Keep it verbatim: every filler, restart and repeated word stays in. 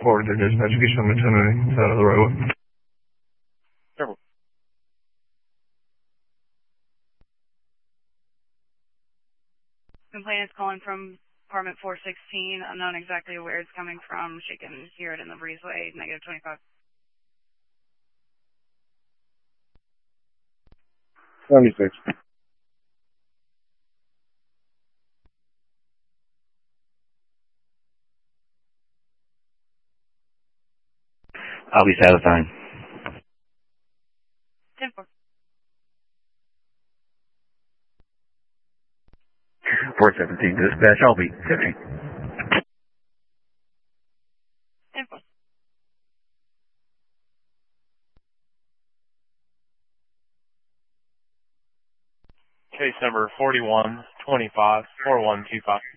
Forward to dispatch, get you some intimidating out of the road. Careful. Complainant is calling from apartment four sixteen. I'm not exactly where it's coming from. She can hear it in the breezeway, negative twenty-five. seventy-six. I'll be satisfied. ten four. four seventeen dispatch, I'll be fifty. ten four. Case number forty-one twenty-five four one two five.